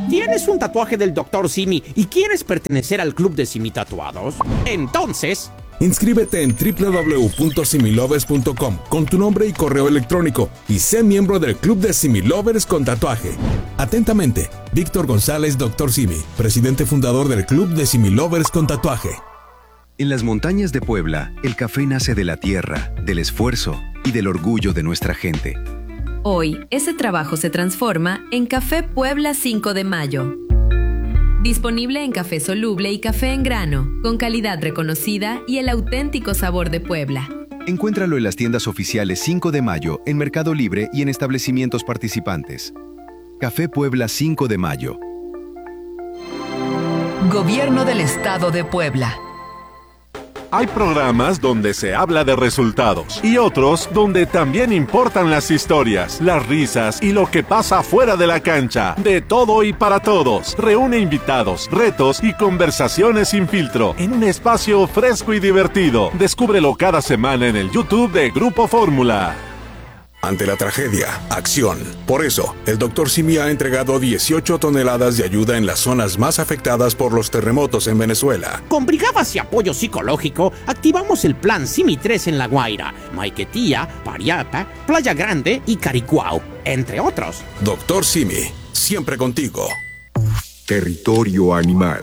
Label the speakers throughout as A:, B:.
A: ¿Tienes un tatuaje del Dr. Simi y quieres pertenecer al club de Simi Tatuados? Entonces,
B: inscríbete en www.similovers.com con tu nombre y correo electrónico y sé miembro del club de Similovers con tatuaje. Atentamente, Víctor González, Dr. Simi, presidente fundador del club de Similovers con tatuaje.
C: En las montañas de Puebla, el café nace de la tierra, del esfuerzo y del orgullo de nuestra gente.
D: Hoy, ese trabajo se transforma en Café Puebla 5 de Mayo. Disponible en café soluble y café en grano, con calidad reconocida y el auténtico sabor de Puebla.
C: Encuéntralo en las tiendas oficiales 5 de Mayo, en Mercado Libre y en establecimientos participantes. Café Puebla 5 de Mayo.
E: Gobierno del Estado de Puebla.
F: Hay programas donde se habla de resultados y otros donde también importan las historias, las risas y lo que pasa fuera de la cancha. De todo y para todos. Reúne invitados, retos y conversaciones sin filtro en un espacio fresco y divertido. Descúbrelo cada semana en el YouTube de Grupo Fórmula.
B: Ante la tragedia, acción. Por eso, el Dr. Simi ha entregado 18 toneladas de ayuda en las zonas más afectadas por los terremotos en Venezuela.
A: con brigadas y apoyo psicológico, activamos el plan Simi 3 en La Guaira, Maiquetía, Pariapa, Playa Grande y Caricuao, entre otros.
B: Dr. Simi, siempre contigo.
G: Territorio animal.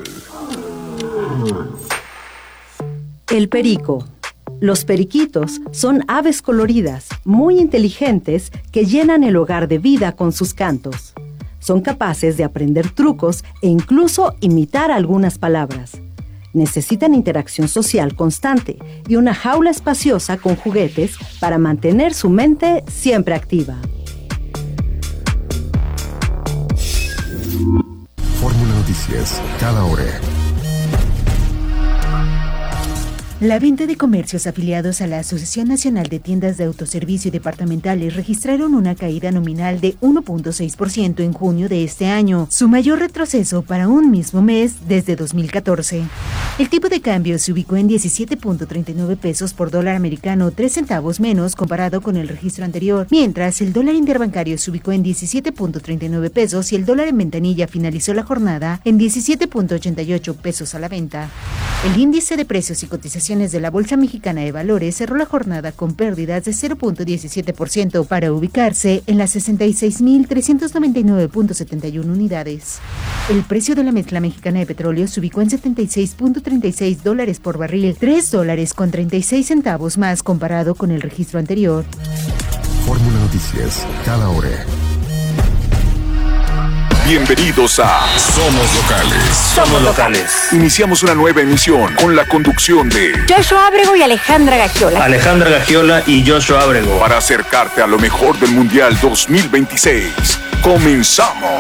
H: El perico. Los periquitos son aves coloridas, muy inteligentes, que llenan el hogar de vida con sus cantos. Son capaces de aprender trucos e incluso imitar algunas palabras. Necesitan interacción social constante y una jaula espaciosa con juguetes para mantener su mente siempre activa.
G: Fórmula Noticias, cada hora.
I: La venta de comercios afiliados a la Asociación Nacional de Tiendas de Autoservicio y Departamentales registraron una caída nominal de 1.6% en junio de este año, su mayor retroceso para un mismo mes desde 2014. El tipo de cambio se ubicó en 17.39 pesos por dólar americano, 3 centavos menos comparado con el registro anterior, mientras el dólar interbancario se ubicó en 17.39 pesos y el dólar en ventanilla finalizó la jornada en 17.88 pesos a la venta. El índice de precios y cotizaciones de la Bolsa Mexicana de Valores cerró la jornada con pérdidas de 0.17% para ubicarse en las 66.399.71 unidades. El precio de la mezcla mexicana de petróleo se ubicó en $76.36 por barril, $3.36 más comparado con el registro anterior.
G: Fórmula Noticias, cada hora.
J: Bienvenidos a Somos Locales.
K: Somos Locales.
J: Iniciamos una nueva emisión con la conducción de
L: Joshua Ábrego y Alejandra Gagiola.
K: Alejandra Gagiola y Joshua Ábrego.
J: Para acercarte a lo mejor del Mundial 2026. ¡Comenzamos!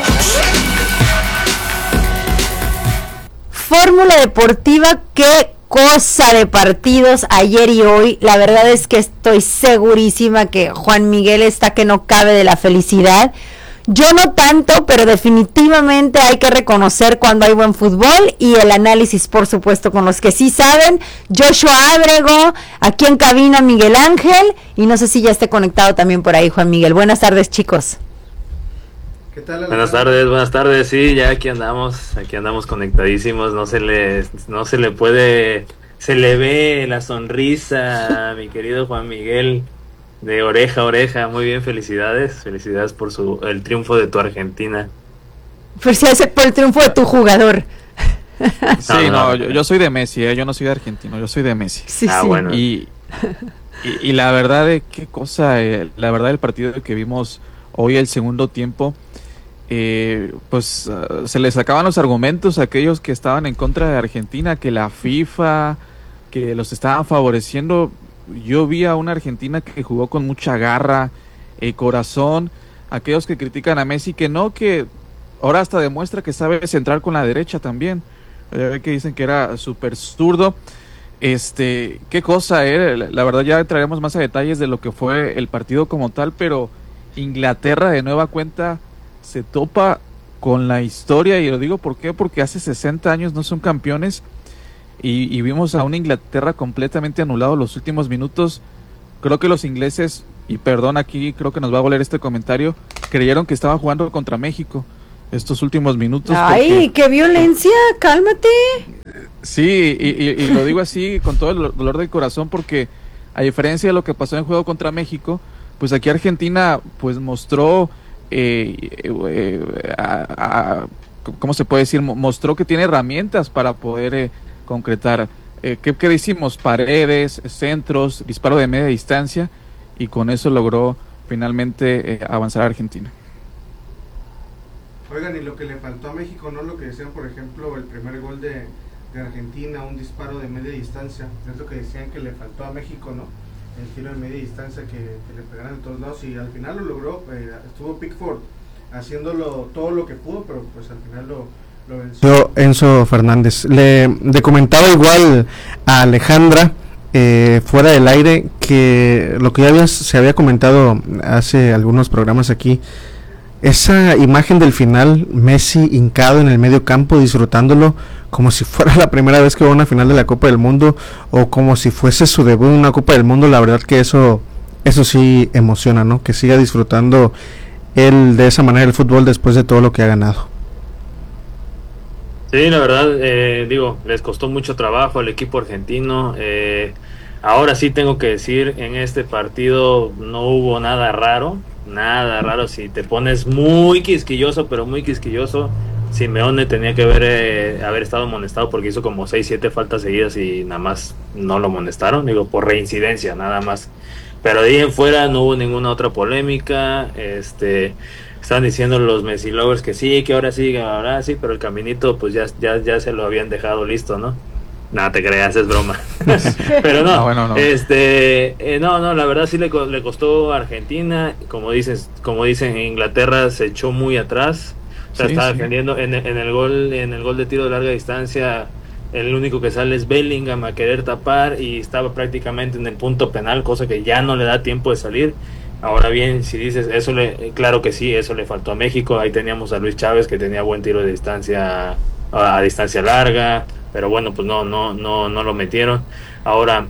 L: Fórmula Deportiva, qué cosa de partidos ayer y hoy. La verdad es que estoy segurísima que Juan Miguel está que no cabe de la felicidad. Yo no tanto, pero definitivamente hay que reconocer cuando hay buen fútbol y el análisis, por supuesto, con los que sí saben. Joshua Ábrego, aquí en cabina Miguel Ángel, y no sé si ya esté conectado también por ahí Juan Miguel. Buenas tardes, chicos.
M: ¿Qué tal, buenas tardes, sí, ya aquí andamos conectadísimos, se le ve la sonrisa a mi querido Juan Miguel. De oreja a oreja, muy bien, felicidades por el triunfo de tu Argentina.
L: Felicidades por el triunfo de tu jugador.
N: Sí, yo soy de Messi, yo no soy de argentino, yo soy de Messi.
L: Sí.
M: Bueno.
N: Y la verdad de qué cosa, la verdad del partido que vimos hoy, el segundo tiempo, se les sacaban los argumentos a aquellos que estaban en contra de Argentina, que la FIFA, que los estaban favoreciendo. Yo vi a una Argentina que jugó con mucha garra, corazón. Aquellos que critican a Messi, que ahora hasta demuestra que sabe centrar con la derecha también. Que dicen que era súper zurdo. Qué cosa, la verdad ya entraremos más a detalles de lo que fue el partido como tal, pero Inglaterra de nueva cuenta se topa con la historia, y lo digo porque hace 60 años no son campeones. Y vimos a una Inglaterra completamente anulado los últimos minutos. Creo que los ingleses, y perdón, aquí creo que nos va a valer este comentario, creyeron que estaba jugando contra México. estos últimos minutos.
L: ¡Ay, qué violencia! ¡Cálmate!
N: Sí, y lo digo así con todo el dolor del corazón porque a diferencia de lo que pasó en el juego contra México, pues aquí Argentina pues mostró, ¿cómo se puede decir? Mostró que tiene herramientas para poder concretar. ¿Qué hicimos? Paredes, centros, disparo de media distancia, y con eso logró finalmente avanzar a Argentina.
O: Oigan, y lo que le faltó a México, ¿no? Lo que decían, por ejemplo, el primer gol de Argentina, un disparo de media distancia, es lo que decían que le faltó a México, ¿no? El tiro de media distancia que le pegaran de todos lados, y al final lo logró. Estuvo Pickford haciéndolo todo lo que pudo, pero pues al final lo venció.
P: Enzo Fernández, le comentaba igual a Alejandra fuera del aire que lo que ya se había comentado hace algunos programas aquí, esa imagen del final, Messi hincado en el medio campo disfrutándolo como si fuera la primera vez que va a una final de la Copa del Mundo, o como si fuese su debut en una Copa del Mundo. La verdad que eso sí emociona, ¿no? Que siga disfrutando él de esa manera el fútbol después de todo lo que ha ganado.
M: Sí, la verdad, les costó mucho trabajo al equipo argentino. Ahora sí tengo que decir, en este partido no hubo nada raro. Si te pones muy quisquilloso, pero muy quisquilloso, Simeone tenía que haber estado amonestado porque hizo como 6-7 faltas seguidas y nada más no lo amonestaron, por reincidencia, nada más. Pero de ahí en fuera no hubo ninguna otra polémica. Estaban diciendo los Messi lovers que sí, que ahora sí, pero el caminito pues ya se lo habían dejado listo, ¿no? Nada, te creas, es broma. Pero no,
N: bueno, no.
M: No, la verdad sí le costó a Argentina. Como dicen, Inglaterra se echó muy atrás. O sea, estaba defendiendo en el gol de tiro de larga distancia. El único que sale es Bellingham a querer tapar y estaba prácticamente en el punto penal, cosa que ya no le da tiempo de salir. Ahora bien, si dices claro que sí, eso le faltó a México. Ahí teníamos a Luis Chávez que tenía buen tiro de distancia a distancia larga, pero bueno, pues no lo metieron. Ahora,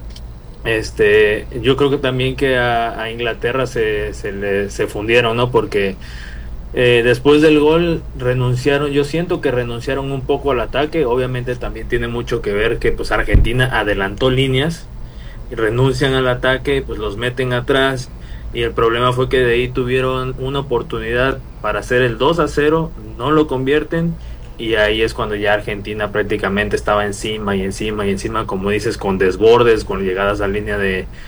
M: yo creo que también que a Inglaterra se fundieron, ¿no? Porque después del gol renunciaron. Yo siento que renunciaron un poco al ataque. Obviamente también tiene mucho que ver que pues Argentina adelantó líneas y renuncian al ataque, pues los meten atrás. Y el problema fue que de ahí tuvieron una oportunidad para hacer el 2-0, no lo convierten, y ahí es cuando ya Argentina prácticamente estaba encima, como dices, con desbordes, con llegadas a línea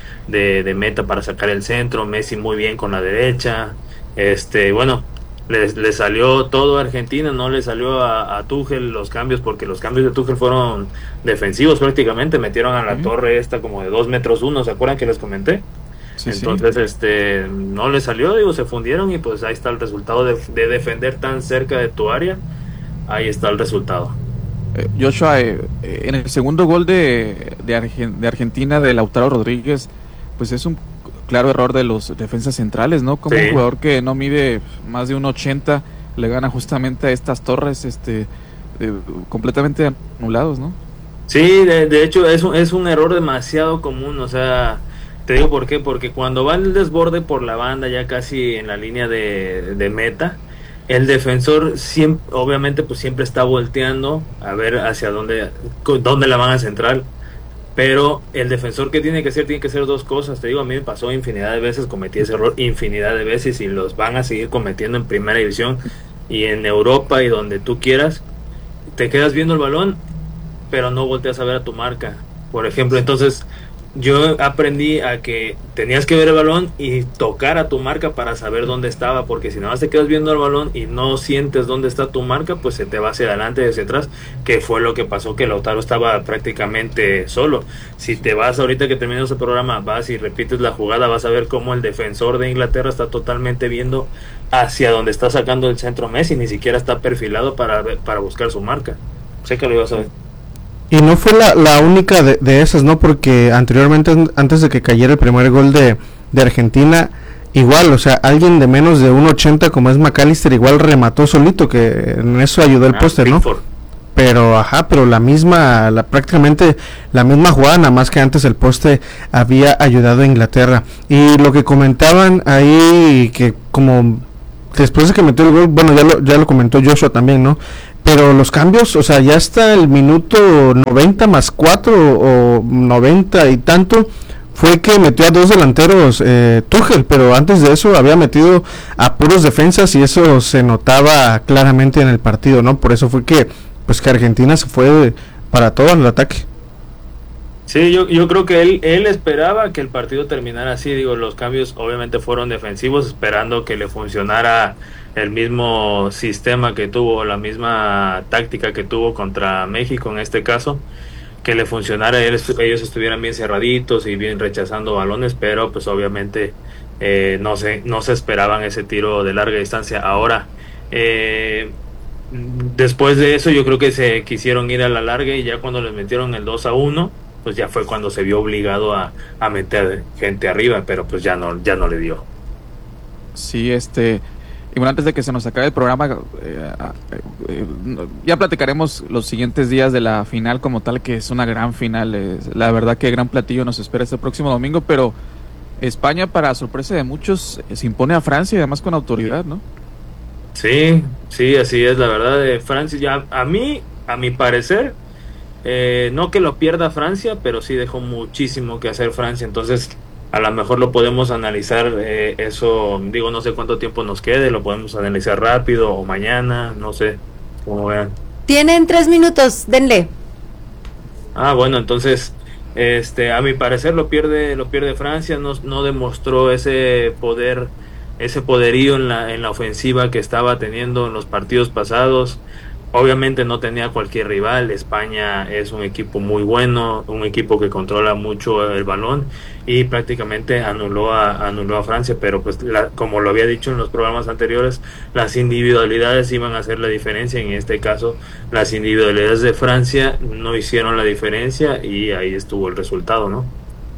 M: de meta para sacar el centro. Messi muy bien con la derecha. Bueno, le salió todo a Argentina, no le salió a Tuchel los cambios, porque los cambios de Tuchel fueron defensivos prácticamente. Metieron a la torre como de 2 metros 1, ¿se acuerdan que les comenté? Sí, entonces no le salió, se fundieron, y pues ahí está el resultado de defender tan cerca de tu área. Ahí está el resultado.
N: Joshua, en el segundo gol de Argentina, de Lautaro Rodríguez, pues es un claro error de los defensas centrales, ¿no? Como un jugador que no mide más de 1.80 le gana justamente a estas torres completamente anulados, ¿no?
M: Sí, de hecho es un error demasiado común. O sea, te digo por qué, porque cuando va el desborde por la banda, ya casi en la línea de meta, el defensor obviamente pues siempre está volteando a ver hacia dónde la van a centrar. Pero el defensor, ¿qué tiene que hacer? Tiene que hacer dos cosas. Te digo, a mí me pasó infinidad de veces, cometí ese error infinidad de veces, y los van a seguir cometiendo en primera división y en Europa y donde tú quieras. Te quedas viendo el balón, pero no volteas a ver a tu marca, por ejemplo. Entonces yo aprendí a que tenías que ver el balón y tocar a tu marca para saber dónde estaba, porque si no te quedas viendo el balón y no sientes dónde está tu marca, pues se te va hacia adelante y hacia atrás, que fue lo que pasó, que Lautaro estaba prácticamente solo. Si te vas ahorita que terminó ese programa, vas y repites la jugada, vas a ver cómo el defensor de Inglaterra está totalmente viendo hacia donde está sacando el centro Messi, ni siquiera está perfilado para buscar su marca. Sé que lo ibas a ver.
P: Y no fue la única de esas, ¿no? Porque anteriormente, antes de que cayera el primer gol de Argentina, igual, o sea, alguien de menos de 1.80 como es McAllister, igual remató solito, que en eso ayudó el poste, ¿no? Pero prácticamente la misma jugada, nada más que antes el poste había ayudado a Inglaterra. Y lo que comentaban ahí, que como después de que metió el gol, bueno, ya lo comentó Joshua también, ¿no? Pero los cambios, o sea, ya hasta el minuto 90 más 4 o 90 y tanto, fue que metió a 2 delanteros Tuchel, pero antes de eso había metido a puros defensas y eso se notaba claramente en el partido, ¿no? Por eso fue que Argentina se fue para todo en el ataque.
M: Sí, yo creo que él esperaba que el partido terminara así. Digo, los cambios obviamente fueron defensivos, esperando que le funcionara el mismo sistema que tuvo, la misma táctica que tuvo contra México en este caso, que le funcionara, ellos estuvieran bien cerraditos y bien rechazando balones, pero pues obviamente no se esperaban ese tiro de larga distancia. Ahora, después de eso yo creo que se quisieron ir a la larga, y ya cuando les metieron el 2-1, pues ya fue cuando se vio obligado a meter gente arriba, pero pues ya no le dio.
N: Sí, y bueno, antes de que se nos acabe el programa, ya platicaremos los siguientes días de la final como tal, que es una gran final. La verdad que gran platillo nos espera este próximo domingo, pero España, para sorpresa de muchos, se impone a Francia, y además con autoridad, ¿no?
M: Sí, así es, la verdad. Francia, ya a mi parecer, no que lo pierda Francia, pero sí dejó muchísimo que hacer Francia. Entonces a lo mejor lo podemos analizar, eso, digo, no sé cuánto tiempo nos quede, lo podemos analizar rápido o mañana, no sé, como vean.
L: Tienen 3 minutos, denle.
M: Bueno, entonces a mi parecer lo pierde Francia. No demostró ese poderío en la ofensiva que estaba teniendo en los partidos pasados. Obviamente no tenía cualquier rival. España es un equipo muy bueno, un equipo que controla mucho el balón, y prácticamente anuló a Francia, pero pues como lo había dicho en los programas anteriores, las individualidades iban a hacer la diferencia. En este caso, las individualidades de Francia no hicieron la diferencia, y ahí estuvo el resultado, ¿no?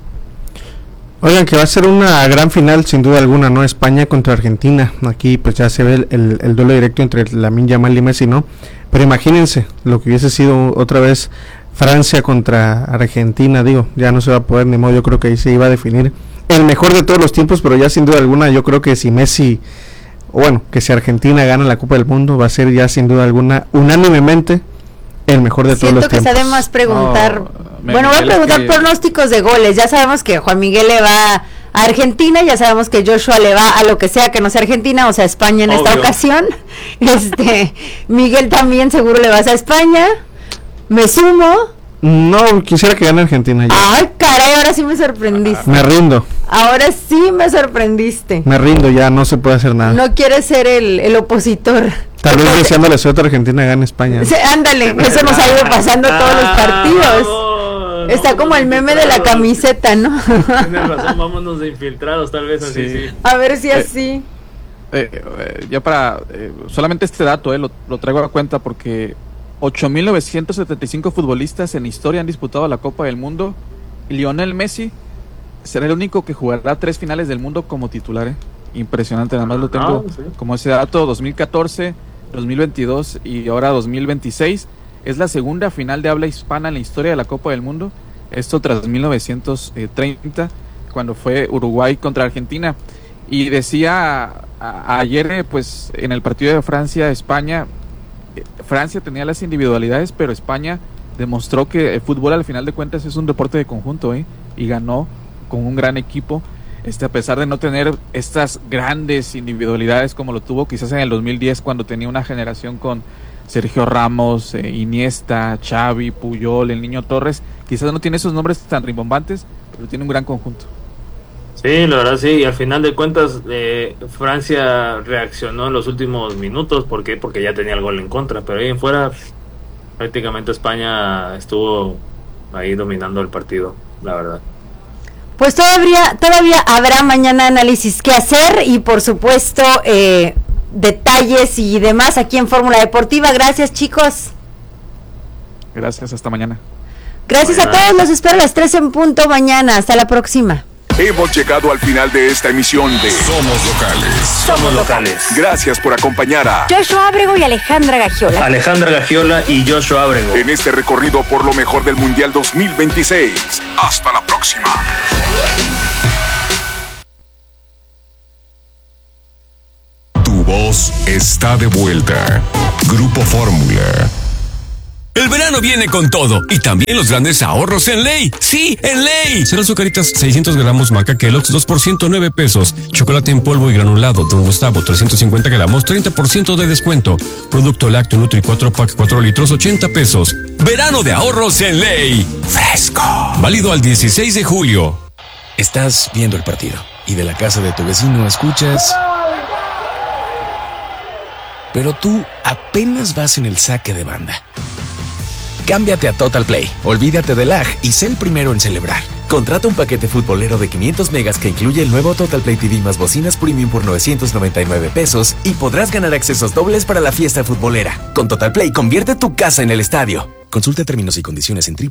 P: Oigan, que va a ser una gran final sin duda alguna, ¿no? España contra Argentina. Aquí pues ya se ve el duelo directo entre Lamine Yamal y Messi, ¿no? Pero imagínense lo que hubiese sido otra vez Francia contra Argentina. Digo, ya no se va a poder, ni modo. Yo creo que ahí se iba a definir el mejor de todos los tiempos, pero ya sin duda alguna yo creo que si Messi, que si Argentina gana la Copa del Mundo, va a ser ya sin duda alguna unánimemente el mejor de todos los tiempos.
L: Siento que se además preguntar, voy a preguntar pronósticos de goles. Ya sabemos que Juan Miguel le va a Argentina, ya sabemos que Joshua le va a lo que sea que no sea Argentina, o sea, España en esta ocasión. Miguel también seguro le vas a España. Me sumo.
P: No, quisiera que gane Argentina ya.
L: Ay, caray, ahora sí me sorprendiste.
P: Me rindo.
L: Ahora sí me sorprendiste.
P: Me rindo, ya no se puede hacer nada.
L: No quieres ser el opositor.
P: Tal vez deseándole suerte a Argentina gane España.
L: Ándale, eso nos ha ido pasando todos los partidos. Está como el meme de la camiseta, ¿no?
M: Tienes razón, vámonos de infiltrados, tal vez así, sí.
L: A ver si así.
N: Ya para, solamente este dato, lo traigo a cuenta porque 8.975 futbolistas en historia han disputado la Copa del Mundo. Lionel Messi será el único que jugará 3 finales del mundo como titular. Impresionante, nada más lo tengo como ese dato. 2014, 2022 y ahora 2026. Es la segunda final de habla hispana en la historia de la Copa del Mundo. Esto tras 1930, cuando fue Uruguay contra Argentina. Y decía ayer, pues en el partido de Francia-España, Francia tenía las individualidades, pero España demostró que el fútbol al final de cuentas es un deporte de conjunto, y ganó con un gran equipo, a pesar de no tener estas grandes individualidades como lo tuvo quizás en el 2010, cuando tenía una generación con Sergio Ramos, Iniesta, Xavi, Puyol, el Niño Torres. Quizás no tiene esos nombres tan rimbombantes, pero tiene un gran conjunto.
M: Sí, la verdad sí, y al final de cuentas Francia reaccionó en los últimos minutos. ¿Por qué? Porque ya tenía el gol en contra, pero ahí en fuera prácticamente España estuvo ahí dominando el partido, la verdad.
L: Pues todavía habrá mañana análisis que hacer, y por supuesto detalles y demás aquí en Fórmula Deportiva. Gracias, chicos.
N: Gracias, hasta mañana.
L: Gracias a todos, los espero a las 3 en punto mañana. Hasta la próxima.
J: Hemos llegado al final de esta emisión de
G: Somos Locales.
K: Somos Locales.
J: Gracias por acompañar a
L: Joshua Ábrego y Alejandra Gagiola.
K: Alejandra Gagiola y Joshua Ábrego.
J: en este recorrido por lo mejor del Mundial 2026. Hasta la próxima.
G: Tu voz 2 está de vuelta. Grupo Fórmula.
Q: El verano viene con todo y también los grandes ahorros en Ley. ¡Sí, en Ley! Serán Zucaritas 600 gramos Maca Kellogg's 2% 9 pesos. Chocolate en polvo y granulado Don Gustavo 350 gramos 30% de descuento. Producto lácteo Nutri 4 pack 4 litros 80 pesos. Verano de ahorros en Ley. ¡Fresco! Válido al 16 de julio. Estás viendo el partido y de la casa de tu vecino escuchas... Pero tú apenas vas en el saque de banda. Cámbiate a Total Play, olvídate del lag y sé el primero en celebrar. Contrata un paquete futbolero de 500 megas que incluye el nuevo Total Play TV más bocinas premium por 999 pesos y podrás ganar accesos dobles para la fiesta futbolera. Con Total Play, convierte tu casa en el estadio. Consulta términos y condiciones en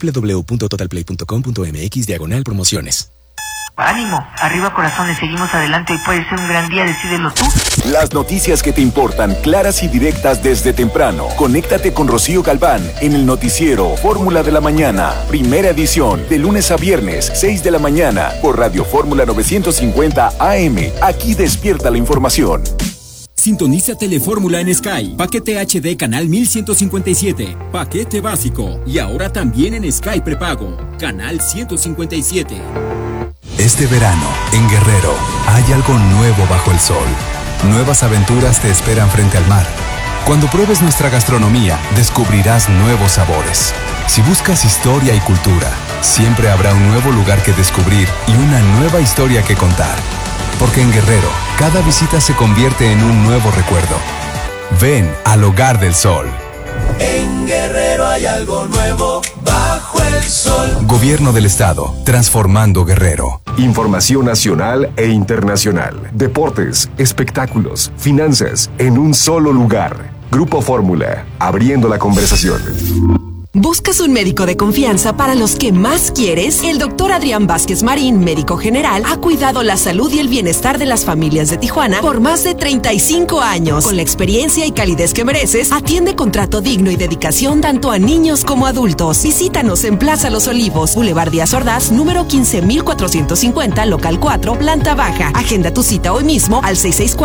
Q: www.totalplay.com.mx/promociones.
R: Ánimo, arriba corazones, seguimos adelante, hoy puede ser un gran día, decídelo tú.
J: Las noticias que te importan, claras y directas desde temprano. Conéctate con Rocío Galván en el noticiero Fórmula de la Mañana, primera edición, de lunes a viernes, 6 de la mañana, por Radio Fórmula 950 AM. Aquí despierta la información.
S: Sintoniza Telefórmula en Sky. Paquete HD canal 1157. Paquete básico. Y ahora también en Sky prepago. Canal 157.
T: Este verano, en Guerrero, hay algo nuevo bajo el sol. Nuevas aventuras te esperan frente al mar. Cuando pruebes nuestra gastronomía, descubrirás nuevos sabores. Si buscas historia y cultura, siempre habrá un nuevo lugar que descubrir y una nueva historia que contar. Porque en Guerrero, cada visita se convierte en un nuevo recuerdo. Ven al Hogar del Sol.
U: En Guerrero hay algo nuevo bajo el sol.
T: Gobierno del Estado, transformando Guerrero.
G: Información nacional e internacional. Deportes, espectáculos, finanzas, en un solo lugar. Grupo Fórmula, abriendo la conversación.
V: ¿Buscas un médico de confianza para los que más quieres? El doctor Adrián Vázquez Marín, médico general, ha cuidado la salud y el bienestar de las familias de Tijuana por más de 35 años. Con la experiencia y calidez que mereces, atiende con trato digno y dedicación tanto a niños como adultos. Visítanos en Plaza Los Olivos, Boulevard Díaz Ordaz, número 15450, local 4, planta baja. Agenda tu cita hoy mismo al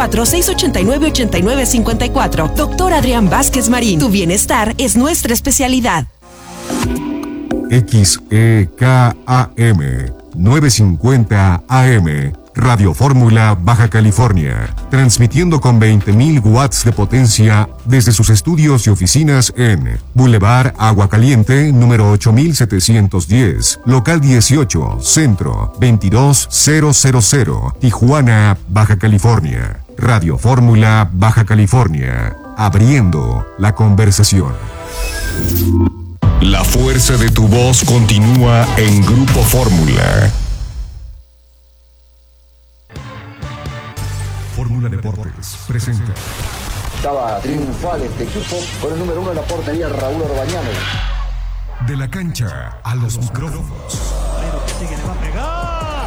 V: 664-689-8954. Doctor Adrián Vázquez Marín, tu bienestar es nuestra especialidad.
G: XEKAM 950 AM, Radio Fórmula Baja California, transmitiendo con 20.000 watts de potencia desde sus estudios y oficinas en Boulevard Agua Caliente, número 8710, local 18, centro 22000, Tijuana, Baja California. Radio Fórmula Baja California, abriendo la conversación. La fuerza de tu voz continúa en Grupo Fórmula. Fórmula Deportes presenta.
W: Estaba triunfal este equipo con el número 1 en la portería, Raúl Orbañano.
G: De la cancha a los micrófonos.
U: Que le va a pegar.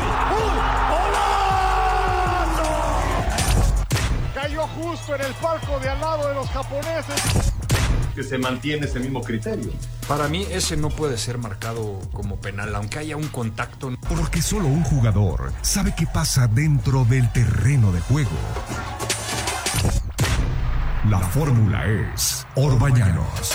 U: ¡Uy! Cayó justo en el palco de al lado de los japoneses.
X: Que se mantiene ese mismo criterio.
Y: Para mí ese no puede ser marcado como penal, aunque haya un contacto.
G: Porque solo un jugador sabe qué pasa dentro del terreno de juego. La fórmula es Orbañanos.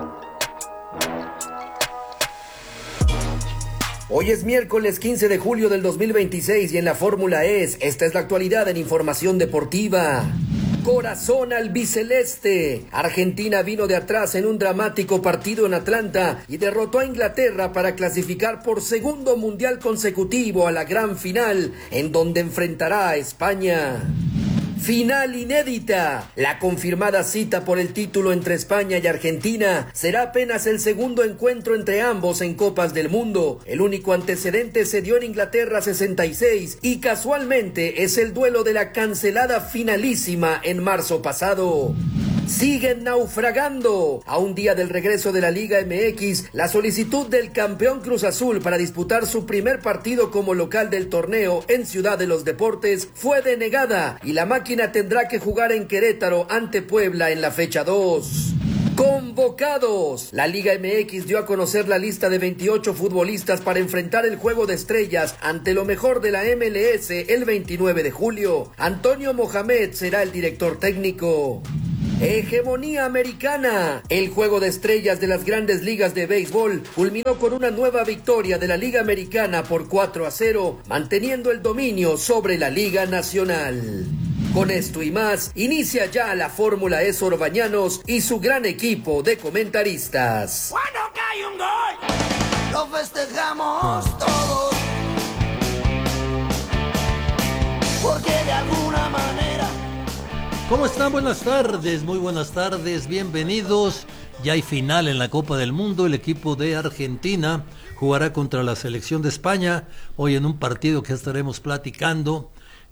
Z: Hoy es miércoles 15 de julio del 2026 y en la fórmula esta es la actualidad en información deportiva. Corazón albiceleste. Argentina vino de atrás en un dramático partido en Atlanta y derrotó a Inglaterra para clasificar por segundo mundial consecutivo a la gran final, en donde enfrentará a España. Final inédita. La confirmada cita por el título entre España y Argentina será apenas el segundo encuentro entre ambos en Copas del Mundo. El único antecedente se dio en Inglaterra 66 y casualmente es el duelo de la cancelada finalísima en marzo pasado. Siguen naufragando. A un día del regreso de la Liga MX, la solicitud del campeón Cruz Azul para disputar su primer partido como local del torneo en Ciudad de los Deportes fue denegada y la máquina tendrá que jugar en Querétaro ante Puebla en la fecha 2. Convocados. La Liga MX dio a conocer la lista de 28 futbolistas para enfrentar el Juego de Estrellas ante lo mejor de la MLS el 29 de julio. Antonio Mohamed será el director técnico. Hegemonía americana. El Juego de Estrellas de las Grandes Ligas de Béisbol culminó con una nueva victoria de la Liga Americana por 4-0, manteniendo el dominio sobre la Liga Nacional. Con esto y más, inicia ya la Fórmula E Sorbañanos y su gran equipo de comentaristas.
U: Cuando cae un gol, lo festejamos todos, porque de alguna manera...
A: ¿Cómo están? Buenas tardes, muy buenas tardes, bienvenidos. Ya hay final en la Copa del Mundo, el equipo de Argentina jugará contra la selección de España, hoy en un partido que estaremos platicando.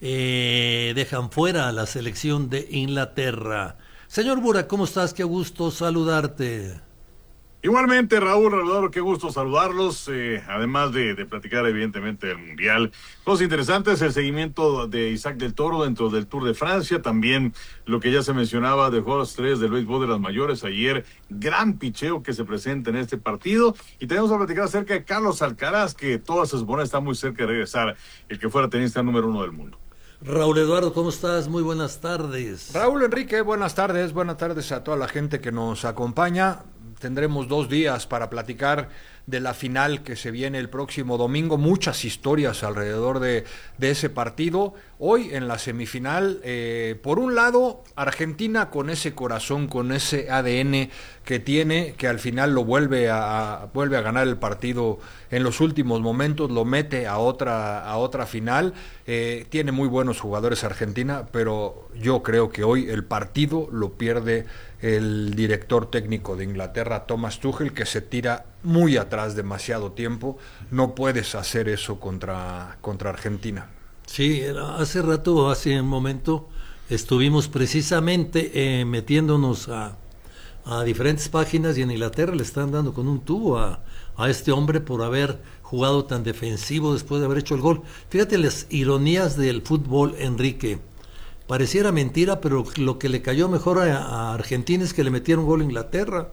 A: Dejan fuera a la selección de Inglaterra. Señor Burak, ¿cómo estás? Qué gusto saludarte.
B: Igualmente, Raúl, qué gusto saludarlos, además de platicar evidentemente del Mundial. Cosas interesantes, el seguimiento de Isaac del Toro dentro del Tour de Francia, también lo que ya se mencionaba de Juegos 3 del béisbol de las mayores ayer, gran picheo que se presenta en este partido, y tenemos a platicar acerca de Carlos Alcaraz, que toda se supone está muy cerca de regresar, el que fuera tenista número 1 del mundo.
A: Raúl Eduardo, ¿cómo estás? Muy buenas tardes.
Y: Raúl Enrique, buenas tardes a toda la gente que nos acompaña. Tendremos 2 días para platicar de la final que se viene el próximo domingo, muchas historias alrededor de ese partido. Hoy en la semifinal, por un lado, Argentina con ese corazón, con ese ADN que tiene, que al final lo vuelve a ganar el partido en los últimos momentos, lo mete a otra final. Tiene muy buenos jugadores Argentina, pero yo creo que hoy el partido lo pierde el director técnico de Inglaterra, Thomas Tuchel, que se tira muy atrás demasiado tiempo. No puedes hacer eso contra Argentina.
A: Sí, hace un momento, estuvimos precisamente metiéndonos a diferentes páginas y en Inglaterra le están dando con un tubo a este hombre por haber jugado tan defensivo después de haber hecho el gol. Fíjate las ironías del fútbol, Enrique. Pareciera mentira, pero lo que le cayó mejor a Argentina es que le metieron gol a Inglaterra.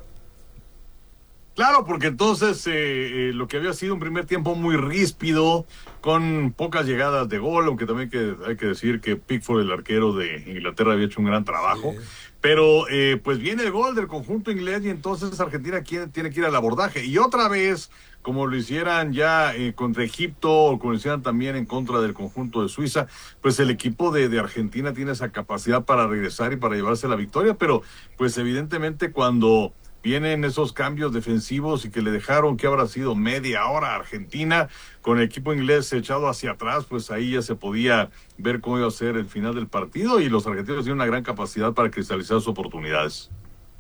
B: Claro, porque entonces lo que había sido un primer tiempo muy ríspido, con pocas llegadas de gol, aunque también hay que decir que Pickford, el arquero de Inglaterra, había hecho un gran trabajo. Sí. Pero pues viene el gol del conjunto inglés y entonces Argentina tiene que ir al abordaje. Y otra vez, como lo hicieran ya contra Egipto, o como lo hicieran también en contra del conjunto de Suiza, pues el equipo de Argentina tiene esa capacidad para regresar y para llevarse la victoria. Pero pues evidentemente cuando vienen esos cambios defensivos y que le dejaron, que habrá sido media hora a Argentina, con el equipo inglés echado hacia atrás, pues ahí ya se podía ver cómo iba a ser el final del partido, y los argentinos tienen una gran capacidad para cristalizar sus oportunidades.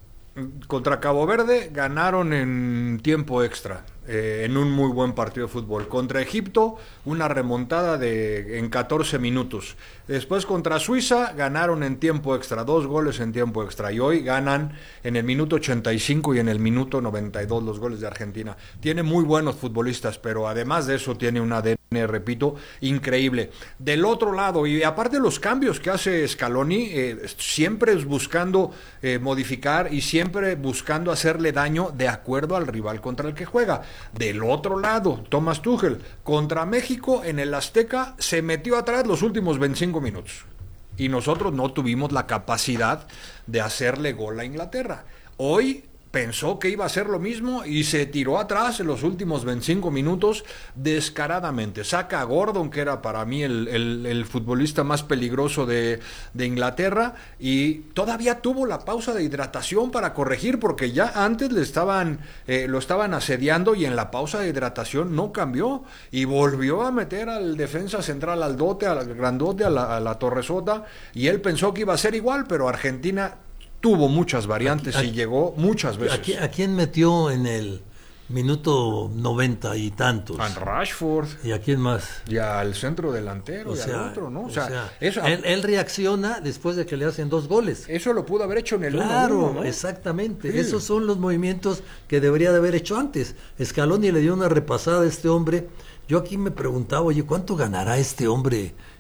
Y: Contra Cabo Verde ganaron en tiempo extra, en un muy buen partido de fútbol. Contra Egipto, una remontada en 14 minutos. Después contra Suiza ganaron en tiempo extra, 2 goles en tiempo extra. Y hoy ganan en el minuto 85 y en el minuto 92 los goles de Argentina. Tiene muy buenos futbolistas, pero además de eso tiene un ADN, repito, increíble. Del otro lado, y aparte de los cambios que hace Scaloni, siempre es buscando modificar y siempre buscando hacerle daño de acuerdo al rival contra el que juega. Del otro lado, Thomas Tuchel, contra México en el Azteca, se metió atrás los últimos 25 minutos. Y nosotros no tuvimos la capacidad de hacerle gol a Inglaterra. Hoy pensó que iba a hacer lo mismo y se tiró atrás en los últimos 25 minutos descaradamente. Saca a Gordon, que era para mí el futbolista más peligroso de Inglaterra, y todavía tuvo la pausa de hidratación para corregir, porque ya antes lo estaban asediando, y en la pausa de hidratación no cambió y volvió a meter al defensa central, al grandote, a la Torresota, y él pensó que iba a ser igual, pero Argentina tuvo muchas variantes y llegó muchas veces.
A: ¿A quién metió en el minuto 90 y tantos?
Y: A Rashford.
A: ¿Y a quién más?
Y: Y al centro delantero, y al otro, ¿no?
A: Eso, él reacciona después de que le hacen 2 goles.
Y: Eso lo pudo haber hecho en el 1-1,
A: Claro,
Y: ¿no?
A: exactamente. Sí. Esos son los movimientos que debería de haber hecho antes. Scaloni le dio una repasada a este hombre. Yo aquí me preguntaba, oye, ¿cuánto ganará este hombre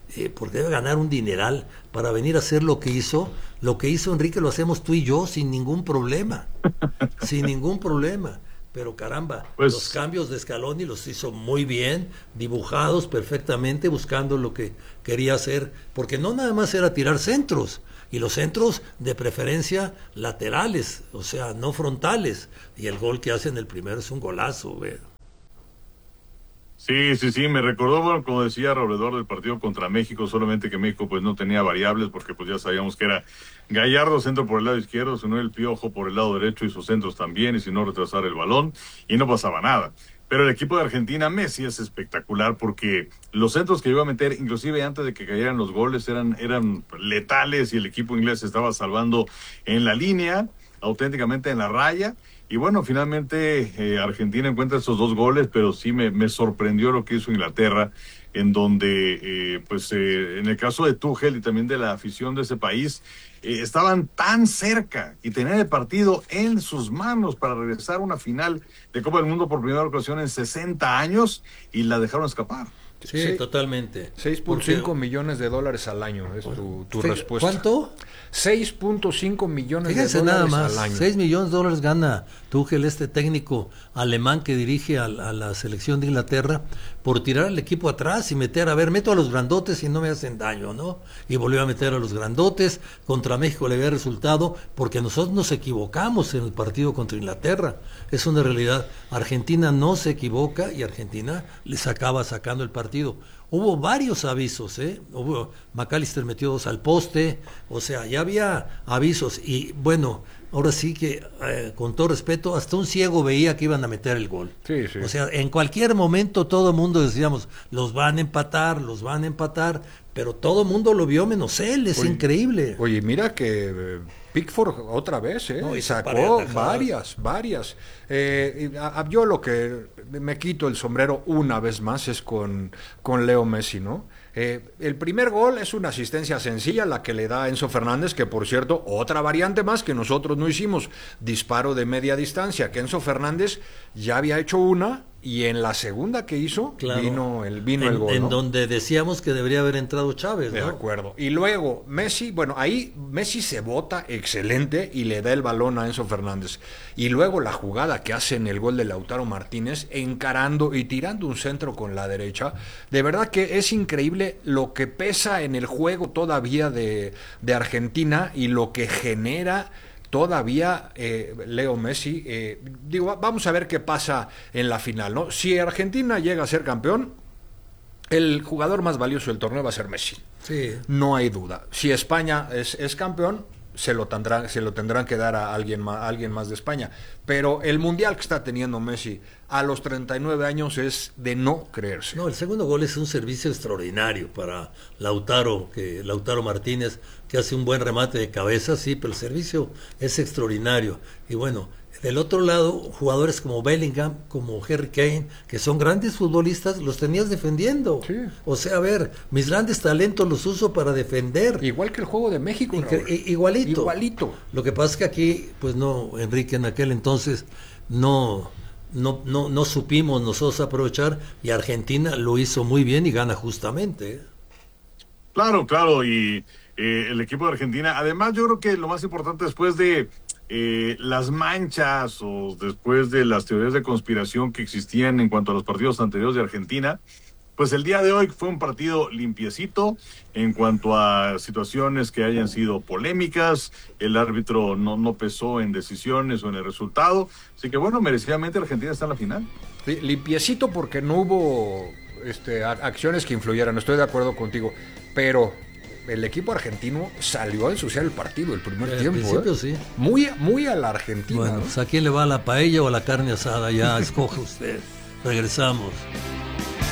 A: porque debe ganar un dineral para venir a hacer lo que hizo Enrique, lo hacemos tú y yo sin ningún problema, sin ningún problema. Pero caramba, pues, los cambios de Scaloni los hizo muy bien, dibujados perfectamente, buscando lo que quería hacer, porque no nada más era tirar centros, y los centros de preferencia laterales, o sea, no frontales, y el gol que hace en el primero es un golazo, güey.
B: Sí, me recordó, bueno, como decía Robledor, del partido contra México, solamente que México pues no tenía variables, porque pues ya sabíamos que era Gallardo centro por el lado izquierdo, si no el Piojo por el lado derecho y sus centros también, y si no retrasar el balón, y no pasaba nada. Pero el equipo de Argentina, Messi, es espectacular, porque los centros que iba a meter, inclusive antes de que cayeran los goles, eran letales, y el equipo inglés se estaba salvando en la línea, auténticamente en la raya. Y bueno, finalmente Argentina encuentra esos 2 goles, pero sí me sorprendió lo que hizo Inglaterra, en donde, en el caso de Tuchel y también de la afición de ese país, estaban tan cerca y tenían el partido en sus manos para regresar a una final de Copa del Mundo por primera ocasión en 60 años y la dejaron escapar.
A: Sí, totalmente.
Y: 6.5 millones de dólares al año es tu respuesta.
A: ¿Cuánto?
Y: 6.5 millones
A: Fíjense
Y: de dólares
A: nada más,
Y: al año.
A: 6 millones de dólares gana Tuchel, este técnico alemán que dirige a la selección de Inglaterra, por tirar al equipo atrás y meto a los grandotes y no me hacen daño, ¿no? Y volvió a meter a los grandotes. Contra México le había resultado, porque nosotros nos equivocamos en el partido contra Inglaterra. Es una realidad. Argentina no se equivoca y Argentina les acaba sacando el partido. Hubo varios avisos, McAllister metió 2 al poste, o sea, ya había avisos, y bueno, ahora sí que, con todo respeto, hasta un ciego veía que iban a meter el gol.
Y: Sí.
A: O sea, en cualquier momento todo el mundo decíamos, los van a empatar, pero todo el mundo lo vio menos él, es increíble.
Y: Oye, mira que Pickford otra vez, y sacó varias. Yo lo que me quito el sombrero una vez más es con Leo Messi, ¿no? El primer gol es una asistencia sencilla, la que le da Enzo Fernández, que por cierto, otra variante más que nosotros no hicimos, disparo de media distancia, que Enzo Fernández ya había hecho una, y en la segunda que hizo, claro, vino el gol,
A: en
Y: ¿no?
A: donde decíamos que debería haber entrado Chávez, ¿no?
Y: De acuerdo. Y luego Messi, ahí Messi se bota excelente y le da el balón a Enzo Fernández. Y luego la jugada que hace en el gol de Lautaro Martínez, encarando y tirando un centro con la derecha, de verdad que es increíble lo que pesa en el juego todavía de Argentina y lo que genera todavía Leo Messi. Vamos a ver qué pasa en la final, ¿no? Si Argentina llega a ser campeón, el jugador más valioso del torneo va a ser Messi.
A: Sí.
Y: No hay duda. Si España es campeón, se lo tendrán que dar a alguien más de España. Pero el mundial que está teniendo Messi a los 39 años es de no creerse.
A: No, el segundo gol es un servicio extraordinario para Lautaro Martínez, que hace un buen remate de cabeza, sí, pero el servicio es extraordinario. Y bueno, del otro lado, jugadores como Bellingham, como Harry Kane, que son grandes futbolistas, los tenías defendiendo.
Y: Sí.
A: O sea, a ver, mis grandes talentos los uso para defender.
Y: Igual que el juego de México.
A: Igualito. Lo que pasa es que aquí, pues no, Enrique, en aquel entonces no supimos nosotros aprovechar, y Argentina lo hizo muy bien y gana justamente.
B: Claro, y el equipo de Argentina, además yo creo que lo más importante después de las manchas o después de las teorías de conspiración que existían en cuanto a los partidos anteriores de Argentina, pues el día de hoy fue un partido limpiecito en cuanto a situaciones que hayan sido polémicas. El árbitro no pesó en decisiones o en el resultado, así que bueno, merecidamente Argentina está en la final.
Y: Sí, limpiecito porque no hubo acciones que influyeran, estoy de acuerdo contigo, pero el equipo argentino salió a ensuciar el partido el primer tiempo.
A: Al principio, sí.
Y: Muy a la Argentina.
A: Bueno, pues ¿a quién le va la paella o la carne asada? Ya escoge usted. Regresamos.